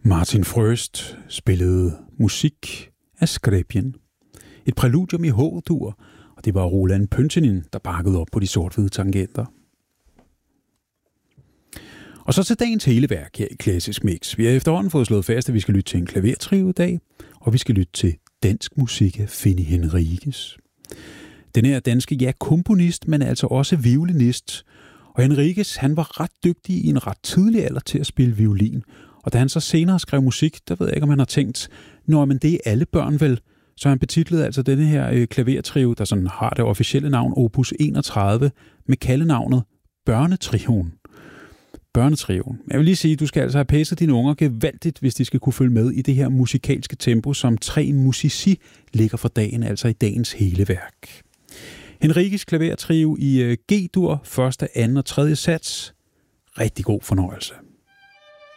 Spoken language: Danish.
Martin Fröst spillede musik af Skrepien. Et præludium i H-dur, og det var Roland Pönttinen, der bakkede op på de sort-hvide tangenter. Og så til dagens hele værk her i Klassisk Mix. Vi har efterhånden fået slået fast, at vi skal lytte til en klavertrio i dag, og vi skal lytte til dansk musik af Fini Henriques. Den her danske, komponist, men altså også violinist. Og Henriques, han var ret dygtig i en ret tidlig alder til at spille violin. Og da han så senere skrev musik, der ved jeg ikke, om han har tænkt, men det er alle børn vel. Så han betitlede altså denne her klavertrio, der sådan har det officielle navn Opus 31, med kaldenavnet Børnetrioen. Børnetrioen. Jeg vil lige sige, at du skal altså have pacet dine unger gevaldigt, hvis de skal kunne følge med i det her musikalske tempo, som 3 musici ligger for dagen, altså i dagens hele værk. Henriques klavertrio i G-dur, første, anden og tredje sats. Rigtig god fornøjelse.